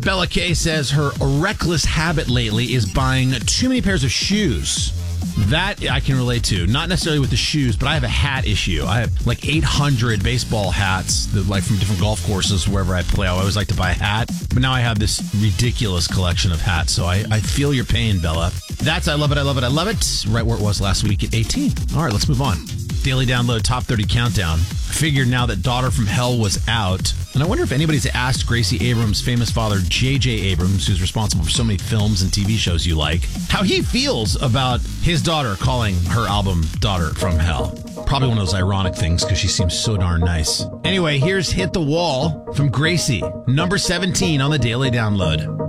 Bella Kay says her reckless habit lately is buying too many pairs of shoes. That I can relate to. Not necessarily with the shoes, but I have a hat issue. I have like 800 baseball hats that, like, from different golf courses wherever I play. I always like to buy a hat. But now I have this ridiculous collection of hats. So I feel your pain, Bella. That's I love it, I love it, I love it. Right where it was last week at 18. All right, let's move on. Daily Download Top 30 Countdown. I figured now that Daughter from Hell was out. And I wonder if anybody's asked Gracie Abrams' famous father, J.J. Abrams, who's responsible for so many films and TV shows you like, how he feels about his daughter calling her album Daughter from Hell. Probably one of those ironic things because she seems so darn nice. Anyway, here's Hit the Wall from Gracie, number 17 on the Daily Download.